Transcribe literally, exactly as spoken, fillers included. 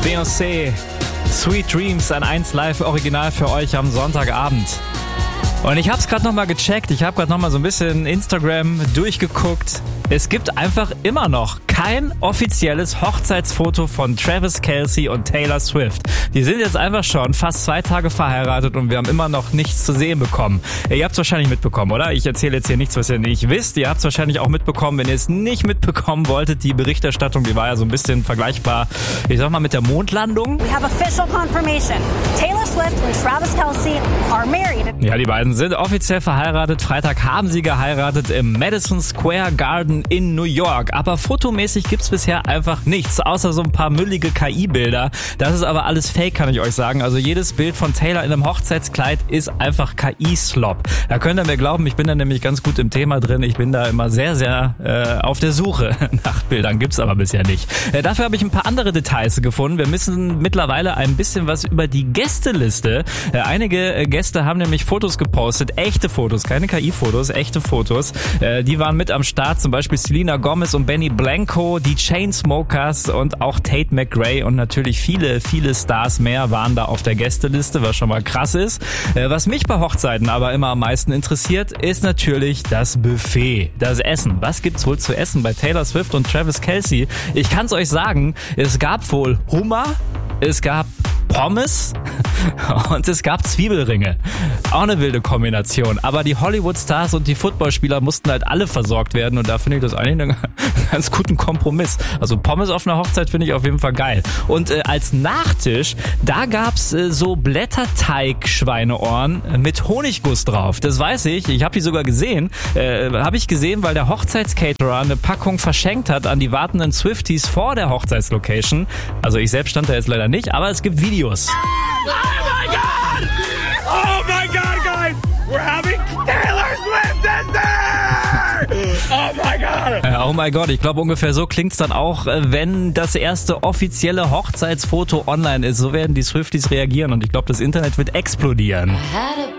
Beyoncé, Sweet Dreams, ein eins Live Original für euch am Sonntagabend. Und ich hab's gerade nochmal gecheckt, ich habe gerade nochmal so ein bisschen Instagram durchgeguckt. Es gibt einfach immer noch kein offizielles Hochzeitsfoto von Travis Kelce und Taylor Swift. Die sind jetzt einfach schon fast zwei Tage verheiratet und wir haben immer noch nichts zu sehen bekommen. Ihr habt's wahrscheinlich mitbekommen, oder? Ich erzähle jetzt hier nichts, was ihr nicht wisst. Ihr habt's wahrscheinlich auch mitbekommen. Wenn ihr es nicht mitbekommen wolltet, die Berichterstattung, die war ja so ein bisschen vergleichbar, ich sag mal, mit der Mondlandung. We have official confirmation. Taylor Swift und Travis Kelce are married. Ja, die beiden sind offiziell verheiratet. Freitag haben sie geheiratet im Madison Square Garden in New York. Aber fotomäßig gibt's bisher einfach nichts, außer so ein paar müllige K I-Bilder. Das ist aber alles Fake, kann ich euch sagen. Also jedes Bild von Taylor in einem Hochzeitskleid ist einfach K I-Slop. Da könnt ihr mir glauben, ich bin da nämlich ganz gut im Thema drin. Ich bin da immer sehr, sehr äh, auf der Suche nach Bildern. Gibt's aber bisher nicht. Äh, dafür habe ich ein paar andere Details gefunden. Wir wissen mittlerweile ein bisschen was über die Gästeliste. Äh, einige äh, Gäste haben nämlich Fotos gepostet. Echte Fotos, keine K I-Fotos, echte Fotos. Äh, die waren mit am Start, zum Beispiel Selena Gomez und Benny Blanco, die Chainsmokers und auch Tate McRae und natürlich viele, viele Stars mehr waren da auf der Gästeliste, was schon mal krass ist. Äh, was mich bei Hochzeiten aber immer am meisten interessiert, ist natürlich das Buffet, das Essen. Was gibt's wohl zu essen bei Taylor Swift und Travis Kelce? Ich kann's euch sagen, es gab wohl Hummer, es gab Pommes und es gab Zwiebelringe. Auch eine wilde Kombination. Aber die Hollywood-Stars und die Footballspieler mussten halt alle versorgt werden und da finde ich das eigentlich einen ganz guten Kompromiss. Also Pommes auf einer Hochzeit finde ich auf jeden Fall geil. Und äh, als Nachtisch, da gab's äh, so Blätterteig-Schweineohren mit Honigguss drauf. Das weiß ich. Ich habe die sogar gesehen. Äh, habe ich gesehen, weil der Hochzeitscaterer eine Packung verschenkt hat an die wartenden Swifties vor der Hochzeitslocation. Also ich selbst stand da jetzt leider nicht, aber es gibt Videos. Oh my God! Oh my God, guys! We're having Taylor Swift is there! Oh my God! Ja, oh mein Gott, ich glaube ungefähr so klingt's dann auch, wenn das erste offizielle Hochzeitsfoto online ist. So werden die Swifties reagieren und ich glaube, das Internet wird explodieren.